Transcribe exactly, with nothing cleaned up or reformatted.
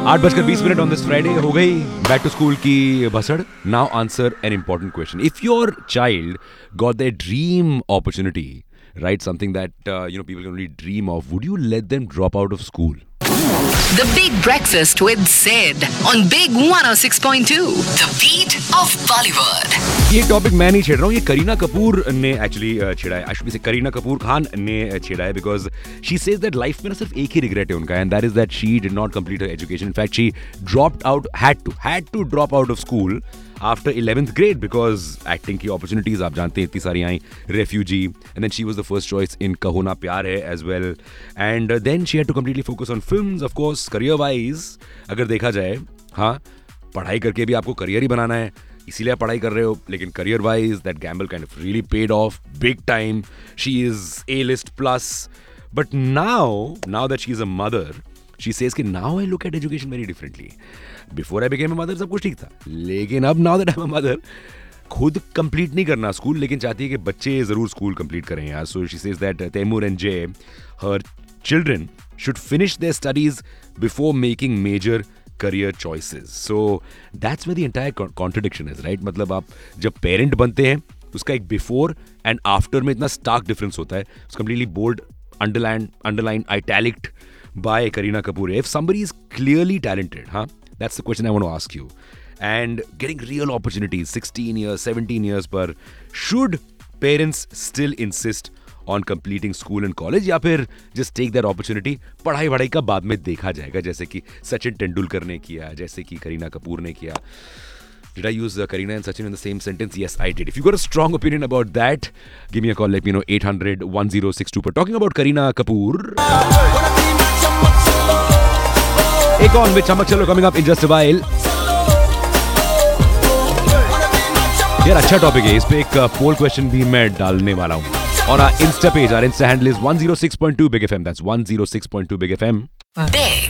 आठ बजकर बीस मिनट ऑन दिस फ्राइडे हो गई बैक टू स्कूल की भसड़. Now answer an important question. If your child got their dream opportunity, right, something that uh, you know people can only dream of, would you let them drop out of school? The Big Breakfast with Sid on Big one oh six point two, The Beat of Bollywood. ये topic मैं नहीं छेड़ रहा हूँ, ये करीना कपूर ने actually छेड़ा है. एक्चुअली से करीना कपूर खान ने छेड़ा है because she says that life में ना सिर्फ एक ही रिग्रेट है उनका, and that is that she did not complete her education. In fact she dropped out, had to had to drop out of school after eleventh grade because acting की opportunities आप जानते हैं इतनी सारी आई. Refugee, and then she was the first choice in कहो ना प्यार है as well, and then she had to completely focus on films. Of course career wise अगर देखा जाए, हाँ, पढ़ाई करके भी आपको करियर ही बनाना है, इसीलिए आप पढ़ाई कर रहे हो, लेकिन career wise that Gamble kind of really paid of big time. She is a list plus, but now now that she is a mother, she says कि now I look at education very differently. Before I became a mother सब कुछ ठीक था, लेकिन अब now that I am a mother, खुद complete नहीं करना स्कूल, लेकिन चाहती है कि बच्चे जरूर स्कूल कंप्लीट करें यार. So she says that Taimur and जय, her children should finish their studies before making major career choices. So that's where the entire con- contradiction is, right? मतलब आप जब पेरेंट बनते हैं उसका एक बिफोर एंड आफ्टर में इतना स्टार्क डिफरेंस होता है. It's completely bold, underlined, underlined, italic by Kareena Kapoor. If somebody is clearly talented, huh? That's the question I want to ask you. And getting real opportunities, sixteen years, seventeen years पर, should parents still insist on completing school and college, या फिर just take that opportunity? पढ़ाई वढ़ाई का बाद में देखा जाएगा, जैसे कि सचिन तेंदुलकर ने किया, जैसे कि करीना कपूर ने किया. Did I use uh, Kareena and Sachin in the same sentence? Yes, I did. If you got a strong opinion about that, give me a call. Let me know. eight hundred one oh six two. But talking about Kareena Kapoor, एक on with Chamak Chalo coming up in just a while. यार अच्छा topic है, इस पे एक पोल question भी मैं डालने वाला हूँ on our Insta page. Our Insta handle is one oh six point two Big F M. That's one oh six point two Big F M. Big